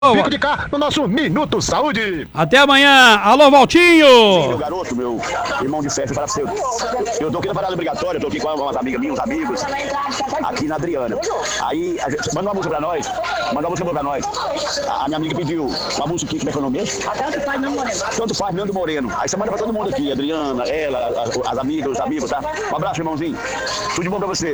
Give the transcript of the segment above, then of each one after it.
Fico de cá no nosso Minuto Saúde. Até amanhã. Alô, Valtinho. Sim, meu garoto, meu irmão de festa, fala pra você. Eu tô aqui na parada obrigatória, eu tô aqui com umas amigas minhas, uns amigos, aqui na Adriana. Aí, manda uma música pra nós. Manda uma música pra nós. A minha amiga pediu uma música aqui, como é que é o nome mesmo? Tanto faz, Nando Moreno. Tanto faz, Nando Moreno. Aí você manda pra todo mundo aqui, Adriana, ela, as amigas, os amigos, tá? Um abraço, irmãozinho. Tudo de bom pra você.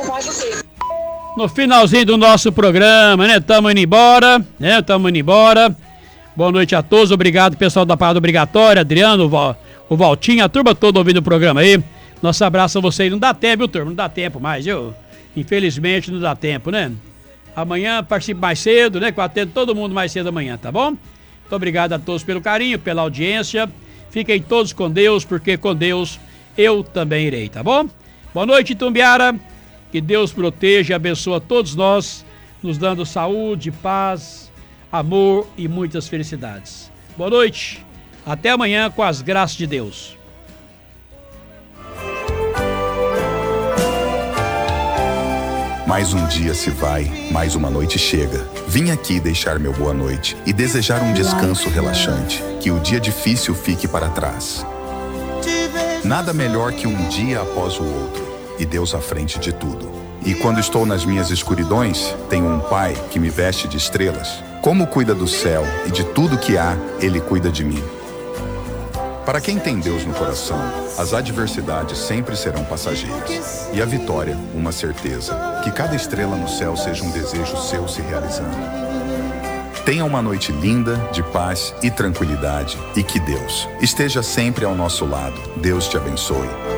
No finalzinho do nosso programa, né? Tamo indo embora, né? Tamo indo embora. Boa noite a todos, obrigado pessoal da Parada Obrigatória, Adriano, o Valtinho, a turma toda ouvindo o programa aí. Nosso abraço a vocês. Não dá tempo, viu, turma? Não dá tempo mais, viu? Infelizmente não dá tempo, né? Amanhã participe mais cedo, né? Atendo todo mundo mais cedo amanhã, tá bom? Muito obrigado a todos pelo carinho, pela audiência. Fiquem todos com Deus, porque com Deus eu também irei, tá bom? Boa noite, Itumbiara. Que Deus proteja e abençoe a todos nós, nos dando saúde, paz, amor e muitas felicidades. Boa noite, até amanhã com as graças de Deus. Mais um dia se vai, mais uma noite chega. Vim aqui deixar meu boa noite e desejar um descanso relaxante, que o dia difícil fique para trás. Nada melhor que um dia após o outro. E Deus à frente de tudo. E quando estou nas minhas escuridões, tenho um Pai que me veste de estrelas. Como cuida do céu e de tudo que há, Ele cuida de mim. Para quem tem Deus no coração, as adversidades sempre serão passageiras. E a vitória, uma certeza. Que cada estrela no céu seja um desejo seu se realizando. Tenha uma noite linda, de paz e tranquilidade. E que Deus esteja sempre ao nosso lado. Deus te abençoe.